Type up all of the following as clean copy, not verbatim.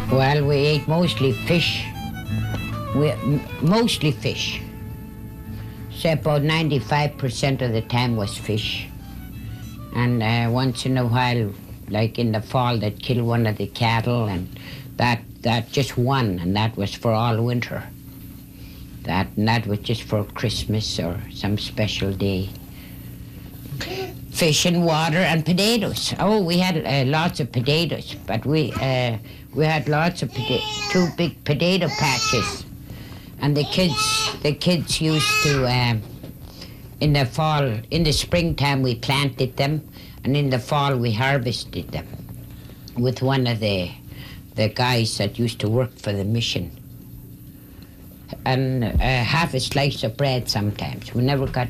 Well, we ate mostly fish. Mostly fish. So about 95% of the time was fish. And once in a while, like in the fall, they'd kill one of the cattle, and that just one, and that was for all winter. That was just for Christmas or some special day. Fish and water and potatoes. Oh, we had lots of potatoes, but we had lots of two big potato patches, and the kids used to. In the fall, in the springtime, we planted them, and in the fall we harvested them with one of the guys that used to work for the mission. And half a slice of bread sometimes. We never got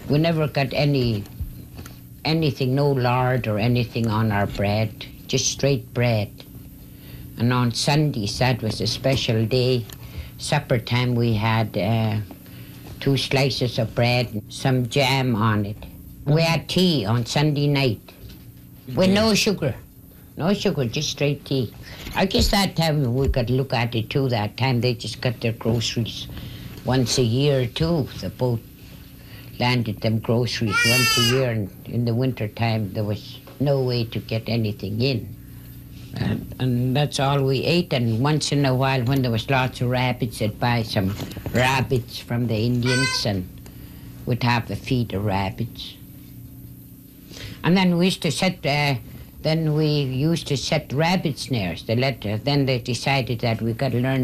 anything, no lard or anything on our bread, just straight bread. And on Sundays, that was a special day. Supper time, we had 2 slices of bread and some jam on it. We had tea on Sunday night with no sugar. No sugar, just straight tea. I guess that time we could look at it too. That time they just got their groceries once a year too. The boat landed them groceries once a year, and in the winter time there was no way to get anything in. And that's all we ate. And once in a while, when there was lots of rabbits, they'd buy some rabbits from the Indians, and we'd have a feed of rabbits. And then we used to set rabbit snares. Then they decided that we got to learn